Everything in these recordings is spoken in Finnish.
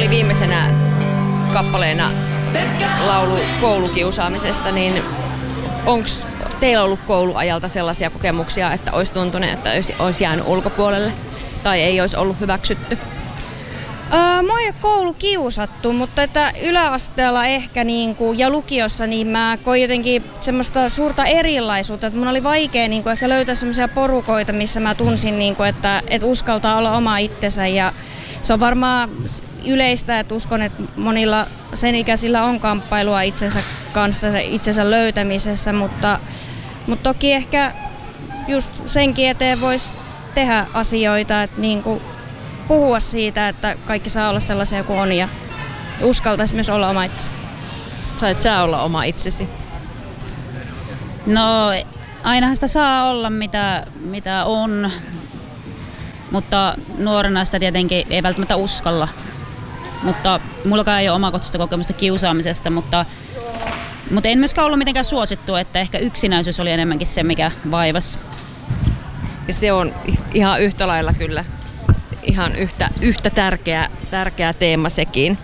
oli viimeisenä kappaleena laulu koulukiusaamisesta, niin onko teillä ollut kouluajalta sellaisia kokemuksia, että olisi tuntunut, että olisi jäänyt ulkopuolelle tai ei olisi ollut hyväksytty? Mä oon koulu kiusattu, mutta että yläasteella ehkä ja lukiossa niin mä koin jotenkin semmoista suurta erilaisuutta, että mun oli vaikea ehkä löytää semmoisia porukoita, missä mä tunsin, että uskaltaa olla oma itsensä, ja se on varmaan yleistä, että uskon, että monilla sen ikäisillä on kamppailua itsensä kanssa, itsensä löytämisessä, mutta toki ehkä just senkin eteen voisi tehdä asioita, että puhua siitä, että kaikki saa olla sellaisia kuin on ja uskaltaisi myös olla oma itsesi. Sait sä olla oma itsesi? No, ainahan sitä saa olla mitä on, mutta nuorena sitä tietenkin ei välttämättä uskalla. Mutta mullakaan ei ole omakohtaista kokemusta kiusaamisesta, mutta en myöskään ollut mitenkään suosittu, että ehkä yksinäisyys oli enemmänkin se, mikä vaivasi. Ja se on ihan yhtä lailla kyllä. Ihan yhtä tärkeä teema sekin.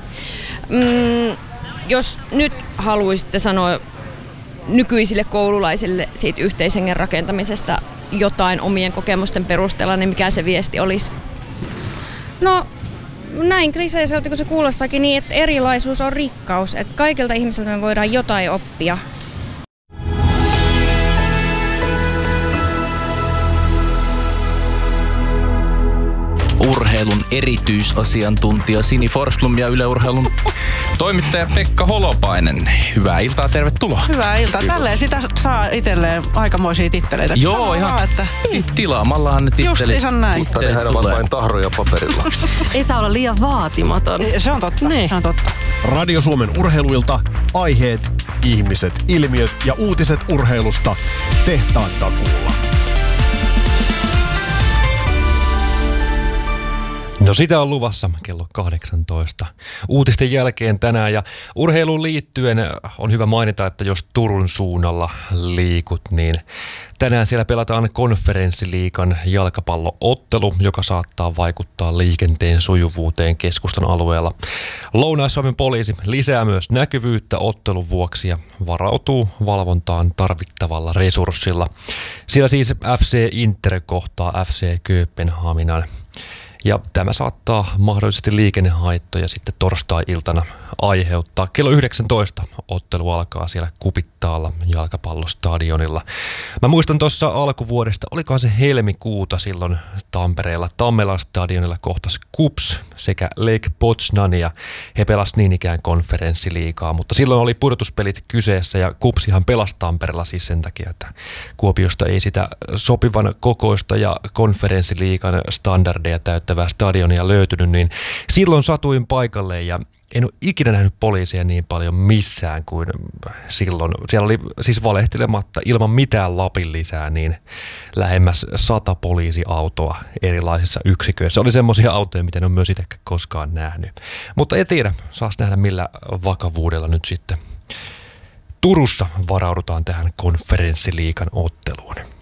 Jos nyt haluaisitte sanoa nykyisille koululaisille siitä yhteishengen rakentamisesta jotain omien kokemusten perusteella, niin mikä se viesti olisi? No näin kliseiseltä kun se kuulostaakin niin, että erilaisuus on rikkaus. Että kaikilta ihmisiltä me voidaan jotain oppia. Urheilun erityisasiantuntija Sini Forsblom ja Yle Urheilun toimittaja Pekka Holopainen. Hyvää iltaa, tervetuloa. Hyvää iltaa. Tälleen sitä saa itselleen aikamoisia titteleitä. Joo, ihan että tilaamallahan ne tittelit. Justiinsa näin. Mutta nehän ovat vain tahroja paperilla. Ei saa olla liian vaatimaton. Se on totta. Niin. Se on totta. Radio Suomen urheiluilta, aiheet, ihmiset, ilmiöt ja uutiset urheilusta tehtaan takuulla. No sitä on luvassa kello 18 uutisten jälkeen tänään, ja urheiluun liittyen on hyvä mainita, että jos Turun suunnalla liikut, niin tänään siellä pelataan Konferenssiliigan jalkapalloottelu, joka saattaa vaikuttaa liikenteen sujuvuuteen keskustan alueella. Lounais-Suomen poliisi lisää myös näkyvyyttä ottelun vuoksi ja varautuu valvontaan tarvittavalla resurssilla. Siellä siis FC Inter kohtaa FC Kööpenhaminan. Ja tämä saattaa mahdollisesti liikennehaittoja sitten torstai-iltana aiheuttaa. Kello 19 ottelu alkaa siellä Kupittaalla jalkapallostadionilla. Mä muistan tuossa alkuvuodesta, olikohan se helmikuuta silloin Tampereella Tammelan stadionilla kohtasi KuPS sekä Lech Poznan, ja he pelasivat niin ikään Konferenssiliigaa, mutta silloin oli pudotuspelit kyseessä ja KuPSihan pelasi Tampereella siis sen takia, että Kuopiosta ei sitä sopivan kokoista ja Konferenssiliigan standardeja täyttävää stadionia löytynyt, niin silloin satuin paikalle ja en ole ikinä nähnyt poliisia niin paljon missään kuin silloin. Siellä oli siis valehtelematta ilman mitään lapin lisää niin lähemmäs 100 poliisiautoa erilaisissa yksiköissä. Oli semmoisia autoja, mitä en ole myös itse koskaan nähnyt. Mutta en tiedä, saas nähdä millä vakavuudella nyt sitten Turussa varaudutaan tähän Konferenssiliigan otteluun.